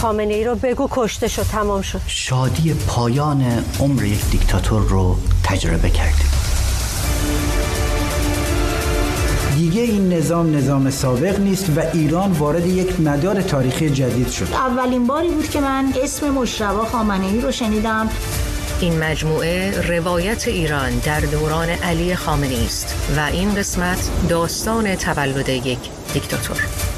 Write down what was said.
خامنه‌ای رو بگو کشته شد، تمام شد. شادی پایان عمر یک دیکتاتور رو تجربه کردیم. دیگه این نظام سابق نیست و ایران وارد یک مدار تاریخی جدید شد. اولین باری بود که من اسم مجتبی خامنه‌ای رو شنیدم. این مجموعه روایت ایران در دوران علی خامنه‌ای است و این قسمت داستان تولد یک دیکتاتور.